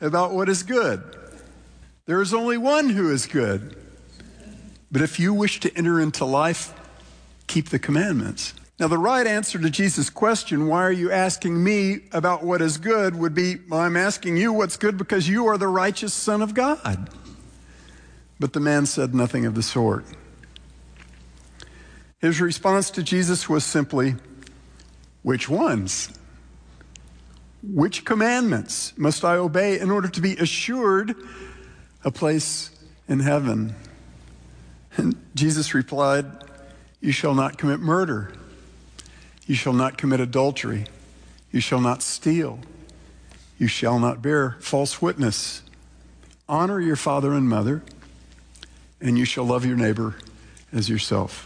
about what is good. There is only one who is good. But if you wish to enter into life, keep the commandments. Now, the right answer to Jesus' question, why are you asking me about what is good, would be, well, I'm asking you what's good because you are the righteous Son of God. But the man said nothing of the sort. His response to Jesus was simply, which ones? Which commandments must I obey in order to be assured a place in heaven? And Jesus replied, you shall not commit murder. You shall not commit adultery. You shall not steal. You shall not bear false witness. Honor your father and mother, and you shall love your neighbor as yourself.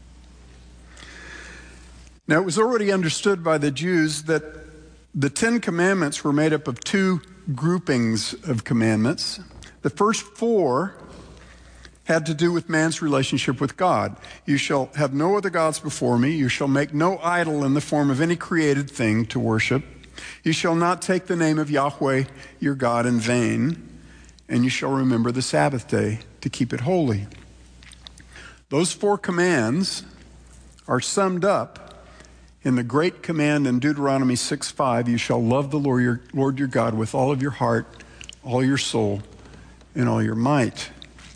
Now, it was already understood by the Jews that the 10 commandments were made up of two groupings of commandments. The first 4 had to do with man's relationship with God. You shall have no other gods before me. You shall make no idol in the form of any created thing to worship. You shall not take the name of Yahweh your God in vain. And you shall remember the Sabbath day to keep it holy. Those 4 commands are summed up in the great command in Deuteronomy 6:5, you shall love the Lord your God with all of your heart, all your soul, and all your might.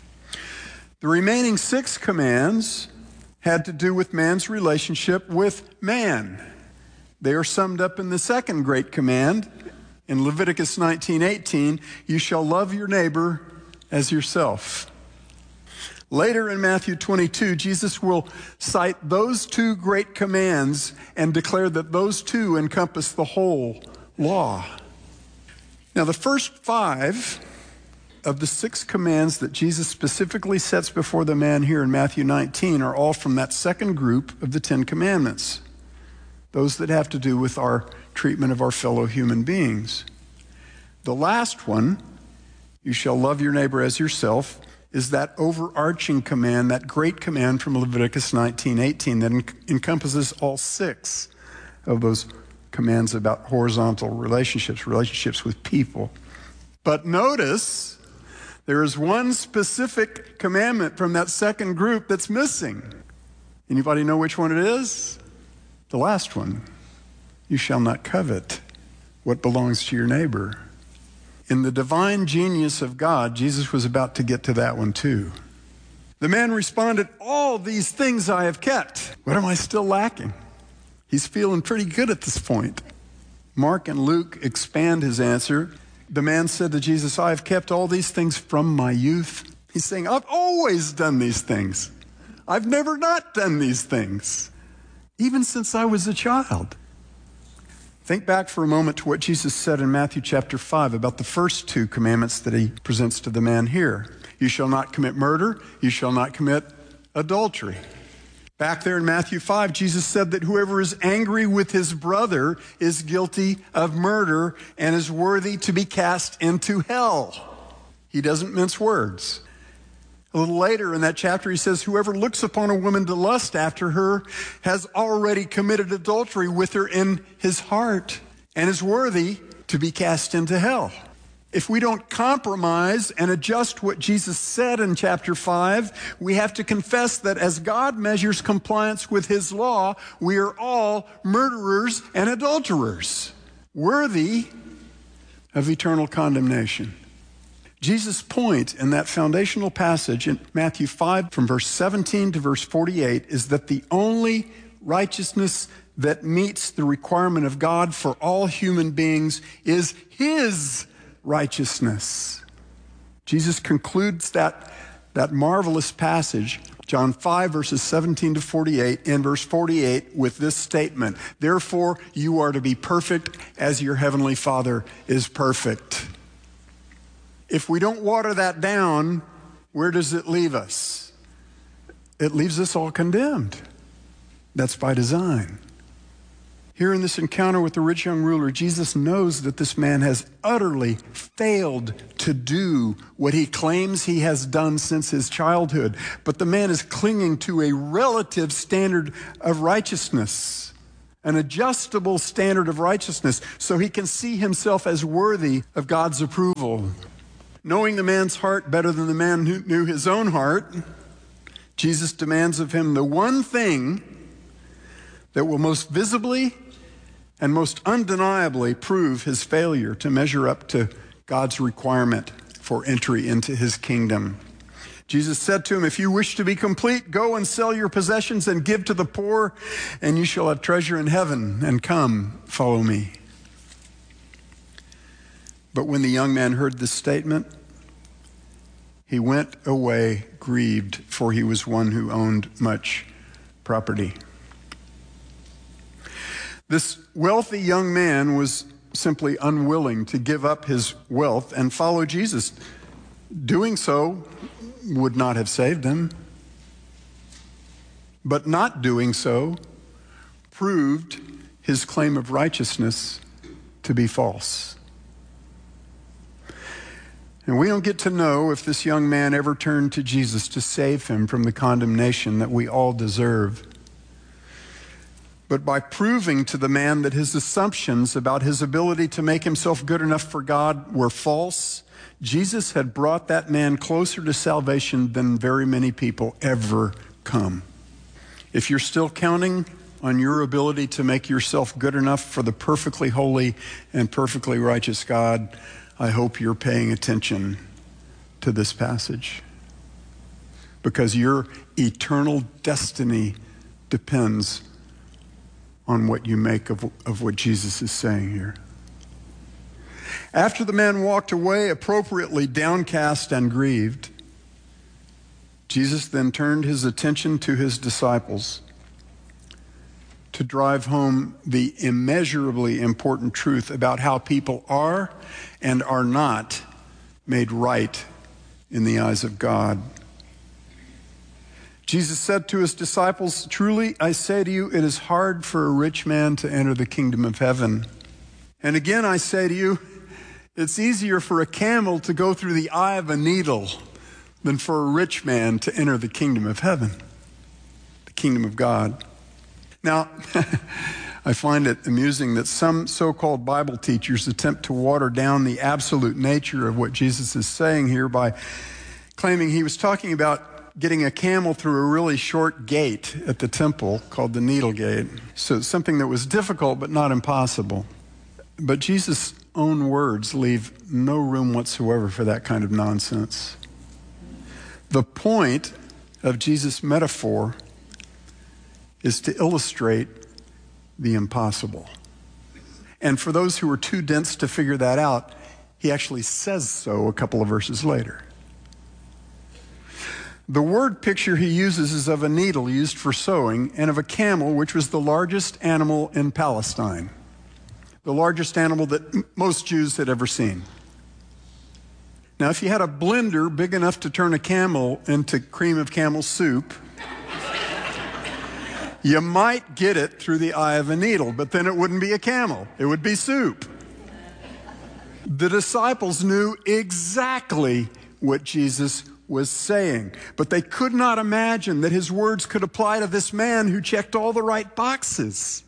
The remaining 6 commands had to do with man's relationship with man. They are summed up in the second great command in Leviticus 19:18, you shall love your neighbor as yourself. Later in Matthew 22, Jesus will cite those 2 great commands and declare that those 2 encompass the whole law. Now, the first 5 of the 6 commands that Jesus specifically sets before the man here in Matthew 19 are all from that second group of the 10 commandments, those that have to do with our treatment of our fellow human beings. The last one, you shall love your neighbor as yourself, is that overarching command, that great command from Leviticus 19:18 that encompasses all 6 of those commands about horizontal relationships with people. But notice, there is one specific commandment from that second group that's missing. Anybody know which one it is? The last one. You shall not covet what belongs to your neighbor. In the divine genius of God, Jesus was about to get to that one too. The man responded, all these things I have kept. What am I still lacking? He's feeling pretty good at this point. Mark and Luke expand his answer. The man said to Jesus, I have kept all these things from my youth. He's saying, I've always done these things. I've never not done these things, even since I was a child. Think back for a moment to what Jesus said in Matthew chapter 5 about the first 2 commandments that he presents to the man here. You shall not commit murder. You shall not commit adultery. Back there in Matthew 5, Jesus said that whoever is angry with his brother is guilty of murder and is worthy to be cast into hell. He doesn't mince words. A little later in that chapter, he says, whoever looks upon a woman to lust after her has already committed adultery with her in his heart and is worthy to be cast into hell. If we don't compromise and adjust what Jesus said in chapter 5, we have to confess that as God measures compliance with his law, we are all murderers and adulterers, worthy of eternal condemnation. Jesus' point in that foundational passage in Matthew 5 from verse 17 to verse 48 is that the only righteousness that meets the requirement of God for all human beings is his righteousness. Jesus concludes that marvelous passage, John 5 verses 17 to 48, in verse 48 with this statement, therefore you are to be perfect as your heavenly Father is perfect. If we don't water that down, where does it leave us? It leaves us all condemned. That's by design. Here in this encounter with the rich young ruler, Jesus knows that this man has utterly failed to do what he claims he has done since his childhood. But the man is clinging to a relative standard of righteousness, an adjustable standard of righteousness so he can see himself as worthy of God's approval. Knowing the man's heart better than the man who knew his own heart, Jesus demands of him the one thing that will most visibly and most undeniably prove his failure to measure up to God's requirement for entry into his kingdom. Jesus said to him, "If you wish to be complete, go and sell your possessions and give to the poor, and you shall have treasure in heaven, and come, follow me." But when the young man heard this statement, he went away grieved, for he was one who owned much property. This wealthy young man was simply unwilling to give up his wealth and follow Jesus. Doing so would not have saved him, but not doing so proved his claim of righteousness to be false. And we don't get to know if this young man ever turned to Jesus to save him from the condemnation that we all deserve. But by proving to the man that his assumptions about his ability to make himself good enough for God were false, Jesus had brought that man closer to salvation than very many people ever come. If you're still counting on your ability to make yourself good enough for the perfectly holy and perfectly righteous God, I hope you're paying attention to this passage, because your eternal destiny depends on what you make of what Jesus is saying here. After the man walked away, appropriately downcast and grieved, Jesus then turned his attention to his disciples to drive home the immeasurably important truth about how people are and are not made right in the eyes of God. Jesus said to his disciples, "Truly, I say to you, it is hard for a rich man to enter the kingdom of heaven. And again, I say to you, it's easier for a camel to go through the eye of a needle than for a rich man to enter the kingdom of heaven," the kingdom of God. Now, I find it amusing that some so-called Bible teachers attempt to water down the absolute nature of what Jesus is saying here by claiming he was talking about getting a camel through a really short gate at the temple called the Needle Gate. So it's something that was difficult but not impossible. But Jesus' own words leave no room whatsoever for that kind of nonsense. The point of Jesus' metaphor is to illustrate the impossible. And for those who are too dense to figure that out, he actually says so a couple of verses later. The word picture he uses is of a needle used for sewing and of a camel, which was the largest animal in Palestine, the largest animal that most Jews had ever seen. Now, if you had a blender big enough to turn a camel into cream of camel soup, you might get it through the eye of a needle, but then it wouldn't be a camel. It would be soup. The disciples knew exactly what Jesus was saying, but they could not imagine that his words could apply to this man who checked all the right boxes.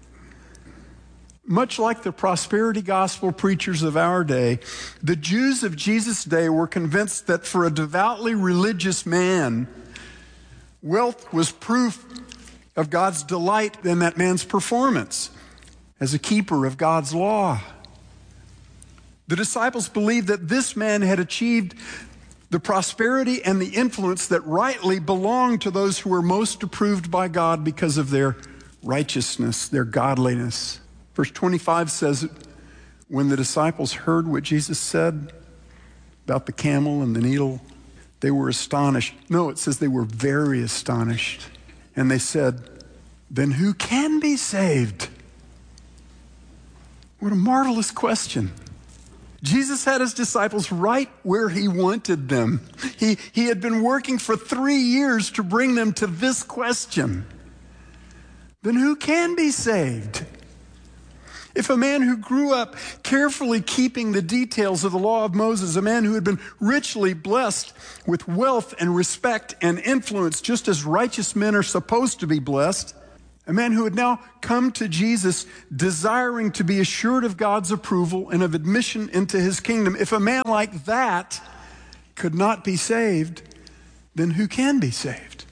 Much like the prosperity gospel preachers of our day, the Jews of Jesus' day were convinced that for a devoutly religious man, wealth was proof of God's delight in that man's performance as a keeper of God's law. The disciples believed that this man had achieved the prosperity and the influence that rightly belonged to those who were most approved by God because of their righteousness, their godliness. Verse 25 says, when the disciples heard what Jesus said about the camel and the needle, they were astonished. No, it says they were very astonished. And they said, then who can be saved? What a marvelous question. Jesus had his disciples right where he wanted them. He had been working for 3 years to bring them to this question. Then who can be saved? If a man who grew up carefully keeping the details of the law of Moses, a man who had been richly blessed with wealth and respect and influence, just as righteous men are supposed to be blessed, A man who had now come to Jesus desiring to be assured of God's approval and of admission into his kingdom. If a man like that could not be saved, then who can be saved?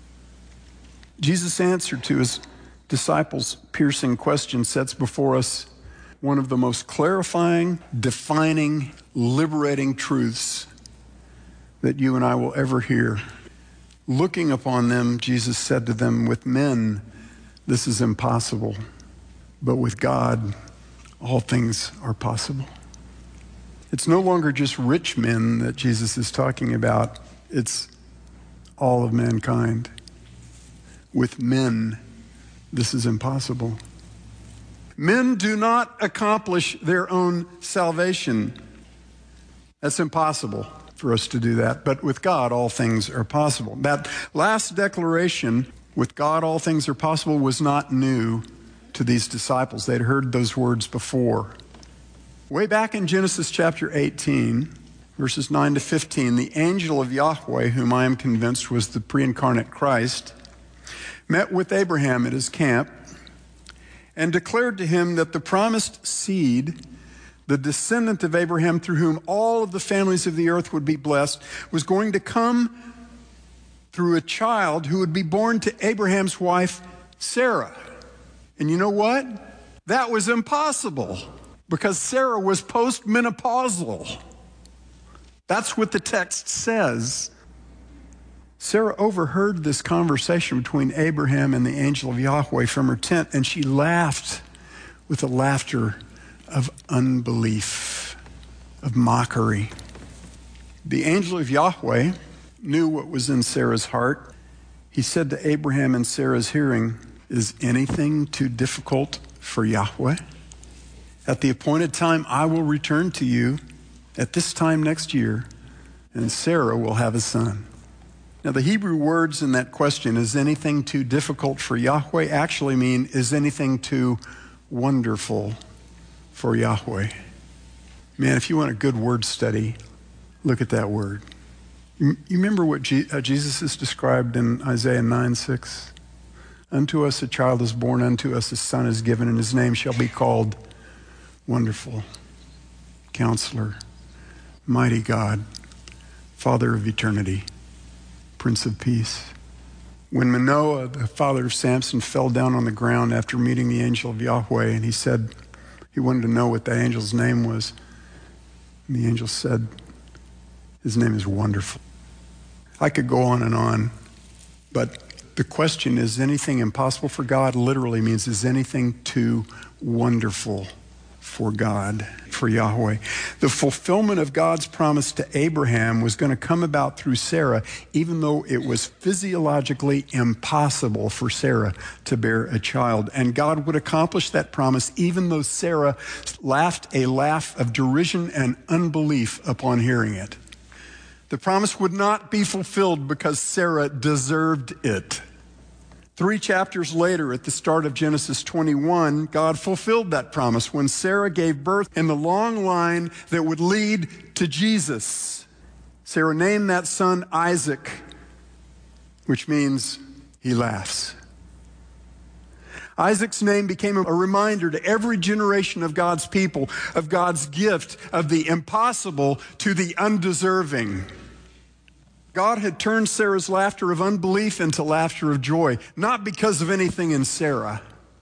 Jesus' answer to his disciples' piercing question sets before us one of the most clarifying, defining, liberating truths that you and I will ever hear. Looking upon them, Jesus said to them, with men, this is impossible, but with God, all things are possible. It's no longer just rich men that Jesus is talking about. It's all of mankind. With men, this is impossible. Men do not accomplish their own salvation. That's impossible for us to do that. But with God, all things are possible. That last declaration, with God, all things are possible, was not new to these disciples. They'd heard those words before. Way back in Genesis chapter 18, verses 9 to 15, the angel of Yahweh, whom I am convinced was the pre-incarnate Christ, met with Abraham at his camp and declared to him that the promised seed, the descendant of Abraham through whom all of the families of the earth would be blessed, was going to come through a child who would be born to Abraham's wife, Sarah. And you know what? That was impossible because Sarah was postmenopausal. That's what the text says. Sarah overheard this conversation between Abraham and the angel of Yahweh from her tent, and she laughed with the laughter of unbelief, of mockery. The angel of Yahweh knew what was in Sarah's heart. He said to Abraham in Sarah's hearing, is anything too difficult for Yahweh? At the appointed time, I will return to you at this time next year, and Sarah will have a son. Now, the Hebrew words in that question, is anything too difficult for Yahweh, actually mean, is anything too wonderful for Yahweh? Man, if you want a good word study, look at that word. You remember what Jesus is described in Isaiah 9:6? Unto us a child is born, unto us a son is given, and his name shall be called Wonderful, Counselor, Mighty God, Father of Eternity, Prince of Peace. When Manoah, the father of Samson, fell down on the ground after meeting the angel of Yahweh, and he said he wanted to know what the angel's name was, and the angel said, his name is Wonderful. I could go on, but the question, is anything impossible for God, literally means, is anything too wonderful for God, for Yahweh? The fulfillment of God's promise to Abraham was going to come about through Sarah, even though it was physiologically impossible for Sarah to bear a child. And God would accomplish that promise even though Sarah laughed a laugh of derision and unbelief upon hearing it. The promise would not be fulfilled because Sarah deserved it. 3 chapters later, at the start of Genesis 21, God fulfilled that promise when Sarah gave birth in the long line that would lead to Jesus. Sarah named that son Isaac, which means he laughs. Isaac's name became a reminder to every generation of God's people of God's gift of the impossible to the undeserving. God had turned Sarah's laughter of unbelief into laughter of joy, not because of anything in Sarah,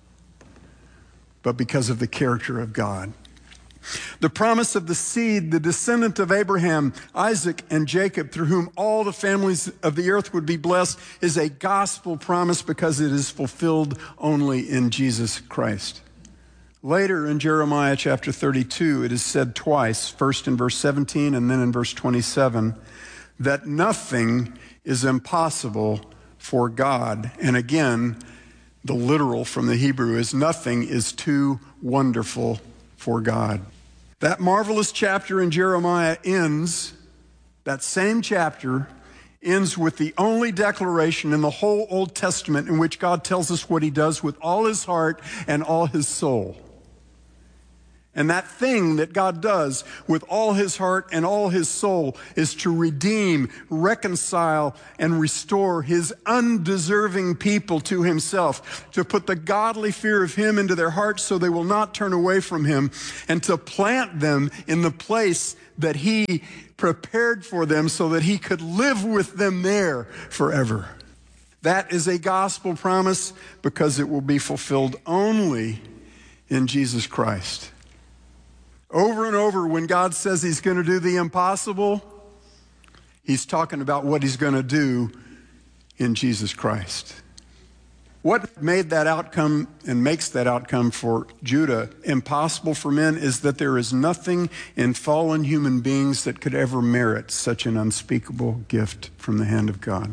but because of the character of God. The promise of the seed, the descendant of Abraham, Isaac, and Jacob, through whom all the families of the earth would be blessed, is a gospel promise because it is fulfilled only in Jesus Christ. Later in Jeremiah chapter 32, it is said twice, first in verse 17 and then in verse 27, that nothing is impossible for God. And again, the literal from the Hebrew is nothing is too wonderful for God. That marvelous chapter in Jeremiah ends, that same chapter ends with the only declaration in the whole Old Testament in which God tells us what he does with all his heart and all his soul. And that thing that God does with all his heart and all his soul is to redeem, reconcile, and restore his undeserving people to himself, to put the godly fear of him into their hearts so they will not turn away from him, and to plant them in the place that he prepared for them so that he could live with them there forever. That is a gospel promise because it will be fulfilled only in Jesus Christ. Over and over, when God says he's going to do the impossible, he's talking about what he's going to do in Jesus Christ. What made that outcome and makes that outcome for Judah impossible for men is that there is nothing in fallen human beings that could ever merit such an unspeakable gift from the hand of God.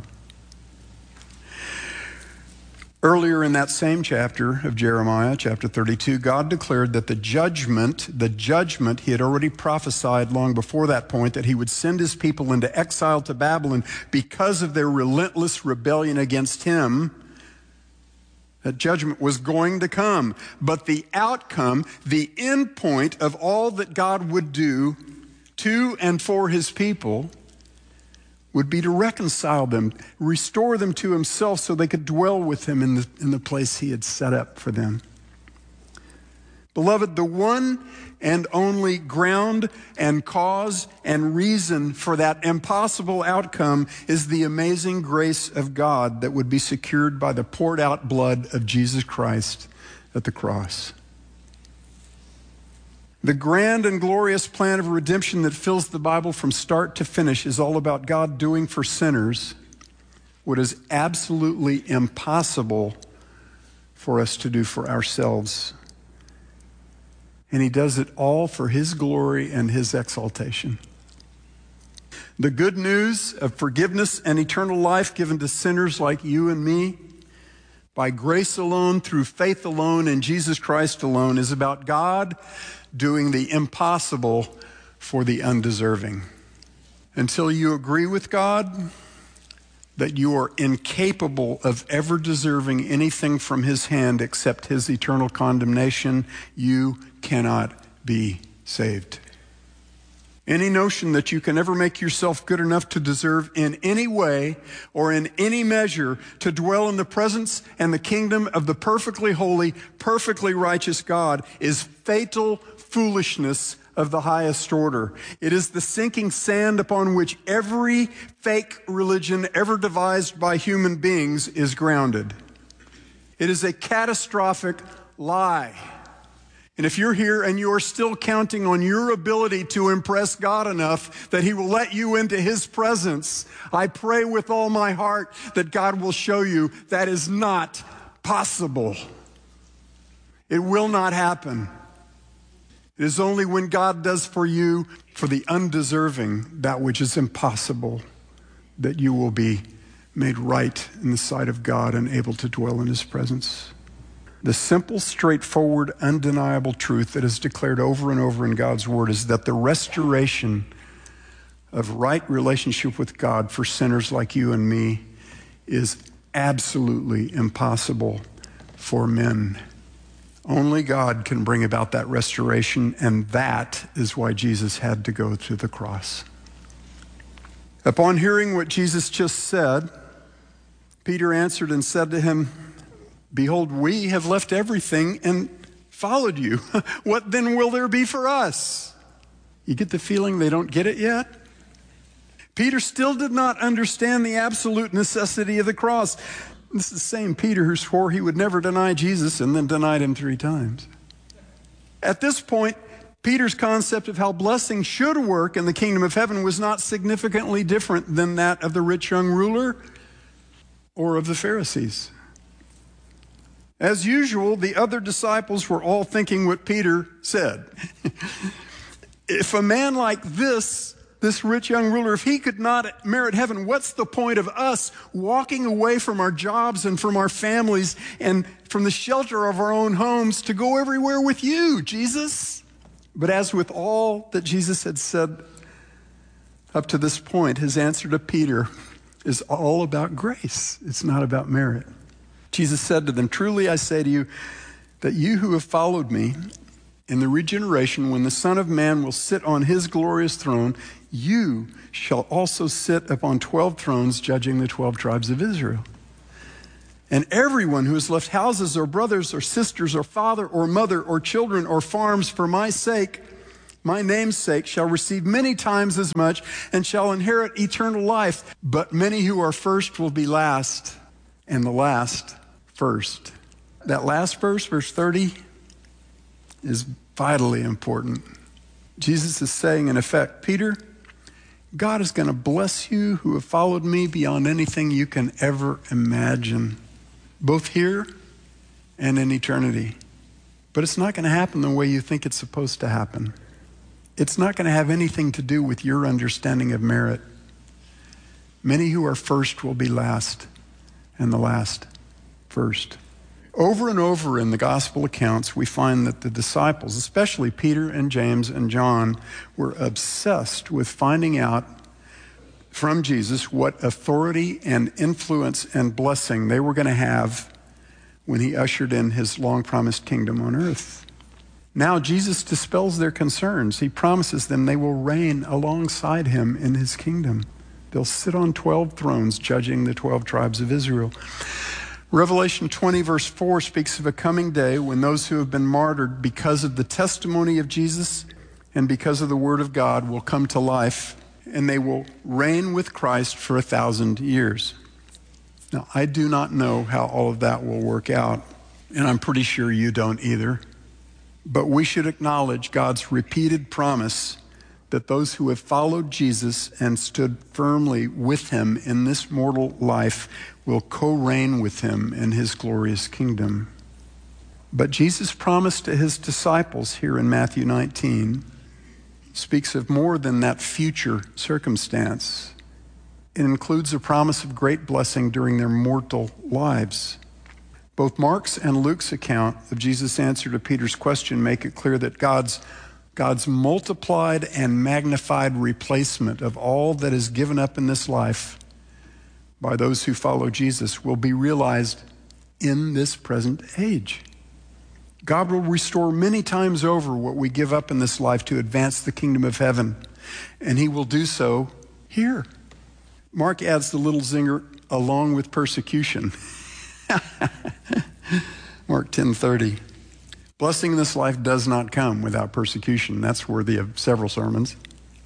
Earlier in that same chapter of Jeremiah, chapter 32, God declared that the judgment he had already prophesied long before that point, that he would send his people into exile to Babylon because of their relentless rebellion against him. That judgment was going to come. But the outcome, the end point of all that God would do to and for his people would be to reconcile them, restore them to himself so they could dwell with him in the place he had set up for them. Beloved, the one and only ground and cause and reason for that impossible outcome is the amazing grace of God that would be secured by the poured out blood of Jesus Christ at the cross. The grand and glorious plan of redemption that fills the Bible from start to finish is all about God doing for sinners what is absolutely impossible for us to do for ourselves. And he does it all for his glory and his exaltation. The good news of forgiveness and eternal life given to sinners like you and me, by grace alone, through faith alone, in Jesus Christ alone, is about God doing the impossible for the undeserving. Until you agree with God that you are incapable of ever deserving anything from his hand except his eternal condemnation, you cannot be saved. Any notion that you can ever make yourself good enough to deserve in any way or in any measure to dwell in the presence and the kingdom of the perfectly holy, perfectly righteous God is fatal foolishness of the highest order. It is the sinking sand upon which every fake religion ever devised by human beings is grounded. It is a catastrophic lie. And if you're here and you're still counting on your ability to impress God enough that he will let you into his presence, I pray with all my heart that God will show you that is not possible. It will not happen. It is only when God does for you, for the undeserving, that which is impossible, that you will be made right in the sight of God and able to dwell in his presence. The simple, straightforward, undeniable truth that is declared over and over in God's word is that the restoration of right relationship with God for sinners like you and me is absolutely impossible for men. Only God can bring about that restoration, and that is why Jesus had to go to the cross. Upon hearing what Jesus just said, Peter answered and said to him, "Behold, we have left everything and followed you. What then will there be for us?" You get the feeling they don't get it yet? Peter still did not understand the absolute necessity of the cross. This is the same Peter who swore he would never deny Jesus and then denied him 3 times. At this point, Peter's concept of how blessing should work in the kingdom of heaven was not significantly different than that of the rich young ruler or of the Pharisees. As usual, the other disciples were all thinking what Peter said. If a man like this rich young ruler, if he could not merit heaven, what's the point of us walking away from our jobs and from our families and from the shelter of our own homes to go everywhere with you, Jesus? But as with all that Jesus had said up to this point, his answer to Peter is all about grace. It's not about merit. Jesus said to them, "Truly I say to you that you who have followed me In the regeneration, when the Son of Man will sit on his glorious throne, you shall also sit upon 12 thrones, judging the 12 tribes of Israel. And everyone who has left houses or brothers or sisters or father or mother or children or farms for my sake, my name's sake, shall receive many times as much and shall inherit eternal life. But many who are first will be last, and the last first. That last verse, verse 30, is vitally important. Jesus is saying, in effect, Peter, God is going to bless you who have followed me beyond anything you can ever imagine, both here and in eternity. But it's not going to happen the way you think it's supposed to happen. It's not going to have anything to do with your understanding of merit. Many who are first will be last, and the last first. Over and over in the gospel accounts, we find that the disciples, especially Peter and James and John, were obsessed with finding out from Jesus what authority and influence and blessing they were going to have when he ushered in his long-promised kingdom on earth. Now Jesus dispels their concerns. He promises them they will reign alongside him in his kingdom. They'll sit on 12 thrones judging the 12 tribes of Israel. Revelation 20 verse 4 speaks of a coming day when those who have been martyred because of the testimony of Jesus and because of the word of God will come to life, and they will reign with Christ for 1,000 years. Now, I do not know how all of that will work out, and I'm pretty sure you don't either. But we should acknowledge God's repeated promise that those who have followed Jesus and stood firmly with him in this mortal life will co-reign with him in his glorious kingdom. But Jesus' promise to his disciples here in Matthew 19 speaks of more than that future circumstance. It includes a promise of great blessing during their mortal lives. Both Mark's and Luke's account of Jesus' answer to Peter's question make it clear that God's multiplied and magnified replacement of all that is given up in this life by those who follow Jesus will be realized in this present age. God will restore many times over what we give up in this life to advance the kingdom of heaven, and he will do so here. Mark adds the little zinger, along with persecution. Mark 10:30. Blessing in this life does not come without persecution. That's worthy of several sermons.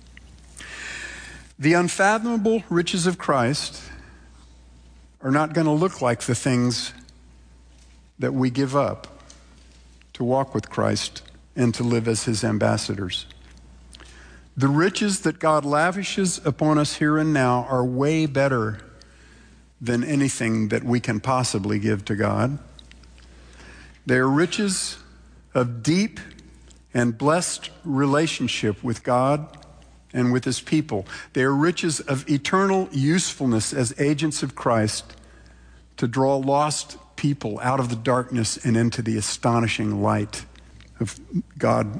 The unfathomable riches of Christ are not going to look like the things that we give up to walk with Christ and to live as his ambassadors. The riches that God lavishes upon us here and now are way better than anything that we can possibly give to God. They are riches of deep and blessed relationship with God and with his people. They are riches of eternal usefulness as agents of Christ to draw lost people out of the darkness and into the astonishing light of God.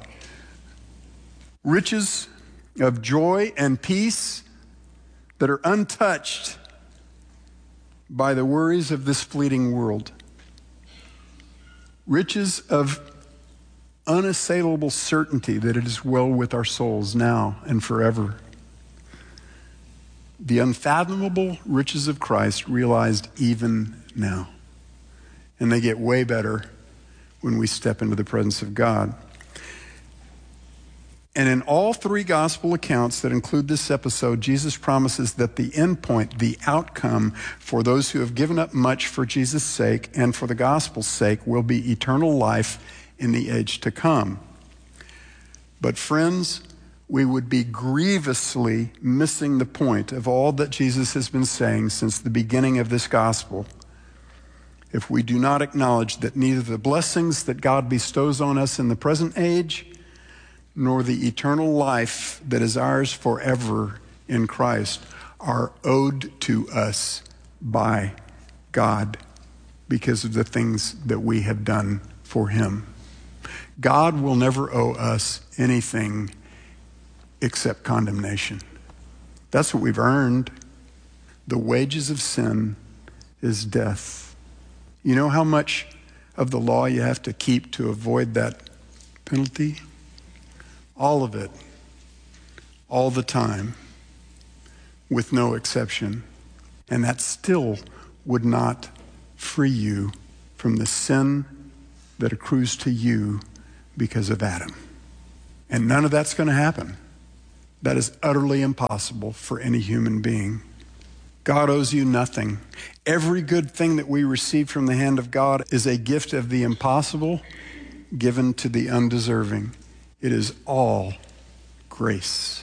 Riches of joy and peace that are untouched by the worries of this fleeting world. Riches of unassailable certainty that it is well with our souls now and forever. The unfathomable riches of Christ realized even now. And they get way better when we step into the presence of God. And in all three gospel accounts that include this episode, Jesus promises that the end point, the outcome for those who have given up much for Jesus' sake and for the gospel's sake will be eternal life in the age to come. But friends, we would be grievously missing the point of all that Jesus has been saying since the beginning of this gospel if we do not acknowledge that neither the blessings that God bestows on us in the present age nor the eternal life that is ours forever in Christ are owed to us by God because of the things that we have done for him. God will never owe us anything except condemnation. That's what we've earned. The wages of sin is death. You know how much of the law you have to keep to avoid that penalty, all of it, all the time, with no exception. And that still would not free you from the sin that accrues to you because of Adam. And none of that's going to happen. That is utterly impossible for any human being. God owes you nothing. Every good thing that we receive from the hand of God is a gift of the impossible given to the undeserving. It is all grace.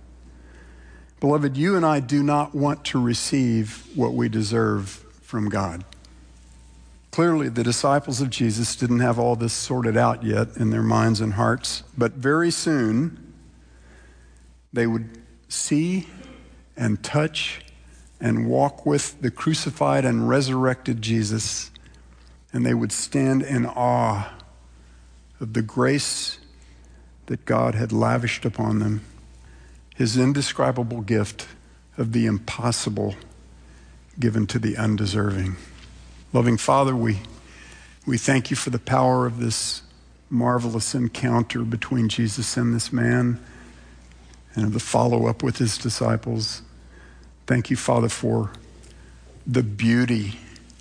Beloved, you and I do not want to receive what we deserve from God. Clearly, the disciples of Jesus didn't have all this sorted out yet in their minds and hearts, but very soon they would see and touch and walk with the crucified and resurrected Jesus, and they would stand in awe of the grace that God had lavished upon them, his indescribable gift of the impossible given to the undeserving. Loving Father, we thank you for the power of this marvelous encounter between Jesus and this man and of the follow-up with his disciples. Thank you, Father, for the beauty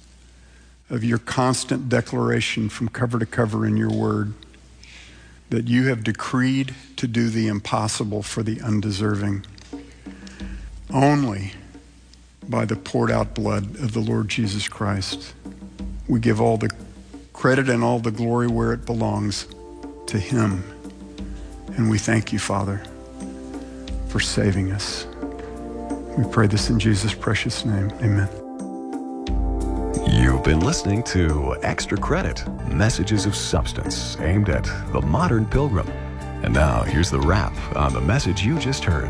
of your constant declaration from cover to cover in your word, that you have decreed to do the impossible for the undeserving only by the poured out blood of the Lord Jesus Christ. We give all the credit and all the glory where it belongs to him. And we thank you, Father, for saving us. We pray this in Jesus' precious name. Amen. You've been listening to Extra Credit, messages of substance aimed at the modern pilgrim. And now here's the wrap on the message you just heard.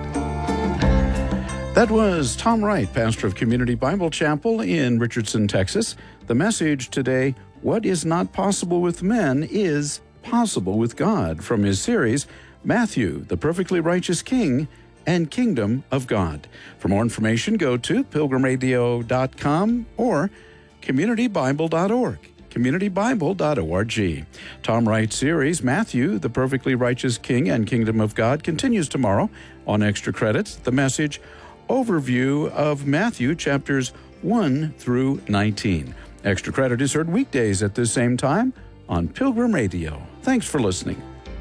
That was Tom Wright, pastor of Community Bible Chapel in Richardson, Texas. The message today, What is Not Possible with Men is Possible with God, from his series, Matthew, the Perfectly Righteous King and Kingdom of God. For more information, go to pilgrimradio.com or communitybible.org. communitybible.org. Tom Wright's series, Matthew, the Perfectly Righteous King and Kingdom of God, continues tomorrow on Extra Credits. The message, overview of Matthew chapters 1 through 19. Extra Credit is heard weekdays at this same time on Pilgrim Radio. Thanks for listening.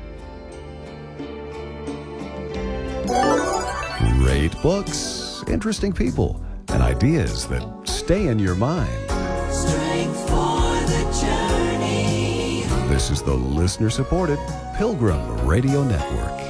Great books, interesting people, and ideas that stay in your mind. Strength for the journey. This is the listener-supported Pilgrim Radio Network.